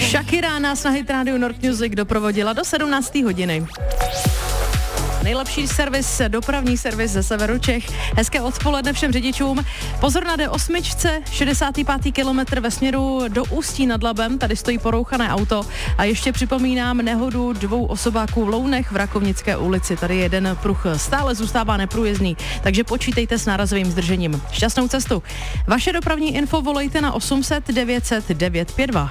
Shakira nás na Hit Radio Nord Music doprovodila do 17. hodiny. Nejlepší servis, dopravní servis ze severu Čech. Hezké odpoledne všem řidičům. Pozor na D8, 65. kilometr ve směru do Ústí nad Labem. Tady stojí porouchané auto. A ještě připomínám nehodu 2 osobáků v Lounech v Rakovnické ulici. Tady jeden pruh stále zůstává neprůjezdný, takže počítejte s nárazovým zdržením. Šťastnou cestu. Vaše dopravní info volejte na 800 900 952.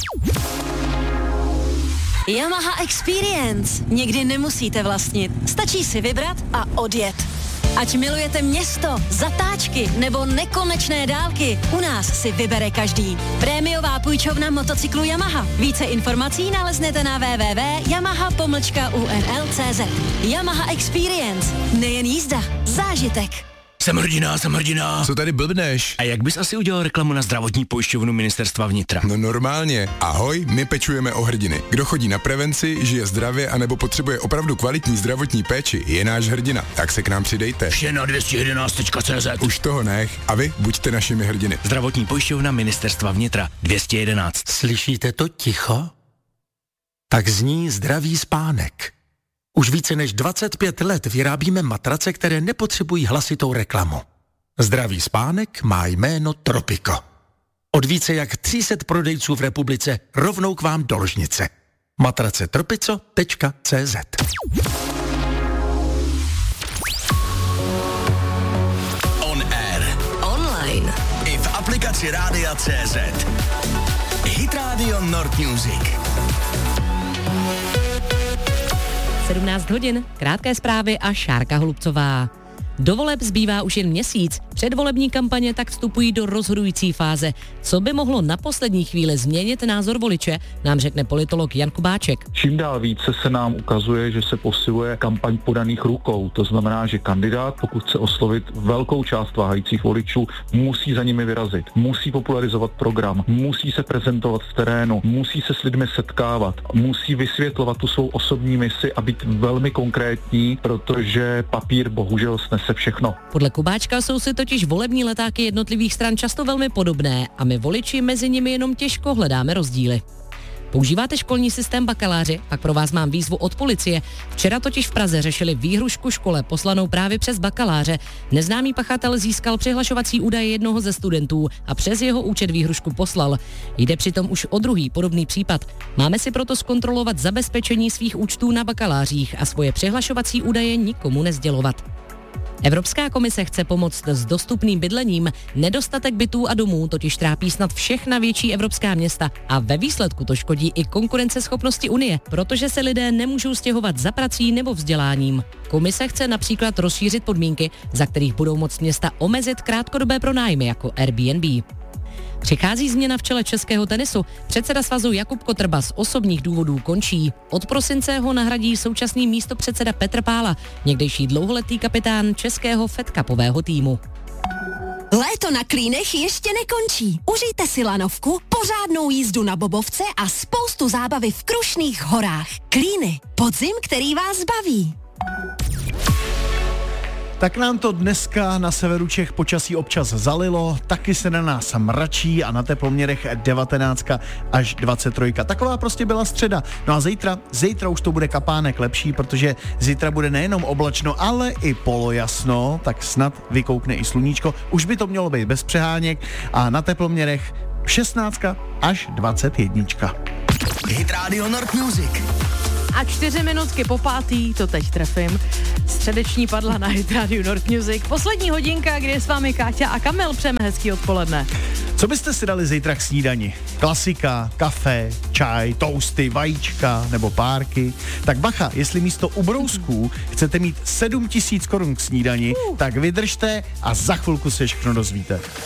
Yamaha Experience. Někdy nemusíte vlastnit. Stačí si vybrat a odjet. Ať milujete město, zatáčky nebo nekonečné dálky, u nás si vybere každý. Prémiová půjčovna motocyklu Yamaha. Více informací naleznete na www.yamaha.unl.cz. Yamaha Experience. Nejen jízda, zážitek. Jsem hrdina. Co tady blbneš? A jak bys asi udělal reklamu na zdravotní pojišťovnu Ministerstva vnitra? No normálně. Ahoj, my pečujeme o hrdiny. Kdo chodí na prevenci, žije zdravě anebo potřebuje opravdu kvalitní zdravotní péči, je náš hrdina. Tak se k nám přidejte. Vše na 211.cz. Už toho nech. A vy buďte našimi hrdiny. Zdravotní pojišťovna Ministerstva vnitra 211. Slyšíte to ticho? Tak zní zdravý spánek. Už více než 25 let vyrábíme matrace, které nepotřebují hlasitou reklamu. Zdravý spánek má jméno Tropico. Od více jak 300 prodejců v republice rovnou k vám do ložnice. Matrace tropico.cz. On air. Online. I v aplikaci Rádia.cz. Hit Radio Nord Music. 17 hodin, krátké zprávy a Šárka Holubcová. Do voleb zbývá už jen měsíc. Předvolební kampaně tak vstupují do rozhodující fáze. Co by mohlo na poslední chvíli změnit názor voliče, nám řekne politolog Jan Kubáček. Čím dál více se nám ukazuje, že se posiluje kampaň podaných rukou. To znamená, že kandidát, pokud chce oslovit velkou část váhajících voličů, musí za nimi vyrazit. Musí popularizovat program, musí se prezentovat v terénu, musí se s lidmi setkávat, musí vysvětlovat tu svou osobní misi a být velmi konkrétní, protože papír bohužel snese všechno. Podle Kubáčka jsou si totiž volební letáky jednotlivých stran často velmi podobné a my voliči mezi nimi jenom těžko hledáme rozdíly. Používáte školní systém bakaláři? Pak pro vás mám výzvu od policie. Včera totiž v Praze řešili výhrušku škole poslanou právě přes bakaláře. Neznámý pachatel získal přihlašovací údaje jednoho ze studentů a přes jeho účet výhrušku poslal. Jde přitom už o druhý podobný případ. Máme si proto zkontrolovat zabezpečení svých účtů na bakalářích a svoje přihlašovací údaje nikomu nezdělovat. Evropská komise chce pomoct s dostupným bydlením. Nedostatek bytů a domů totiž trápí snad všechna větší evropská města a ve výsledku to škodí i konkurenceschopnosti Unie, protože se lidé nemůžou stěhovat za prací nebo vzděláním. Komise chce například rozšířit podmínky, za kterých budou moct města omezit krátkodobé pronájmy jako Airbnb. Přichází změna v čele českého tenisu. Předseda svazu Jakub Kotrba z osobních důvodů končí. Od prosince ho nahradí současný místopředseda Petr Pála, někdejší dlouholetý kapitán českého fedkapového týmu. Léto na Klínech ještě nekončí. Užijte si lanovku, pořádnou jízdu na bobovce a spoustu zábavy v Krušných horách. Klíny. Podzim, který vás baví. Tak nám to dneska na severu Čech počasí občas zalilo, taky se na nás mračí a na teploměrech 19 až 23. Taková prostě byla středa. No a zítra už to bude kapánek lepší, protože zítra bude nejenom oblačno, ale i polojasno, tak snad vykoukne i sluníčko. Už by to mělo být bez přeháněk a na teploměrech 16 až 21. Hit Radio Nord Music. A 4 minutky po 5. to teď trefím. Středeční padla na Hit Radio Nord Music. Poslední hodinka, kdy je s vámi Káťa a Kamil. Přejeme hezký odpoledne. Co byste si dali zítra k snídani? Klasika, kafe, čaj, toasty, vajíčka nebo párky? Tak bacha, jestli místo ubrousků chcete mít 7 000 korun k snídani, tak vydržte a za chvilku se všechno dozvíte.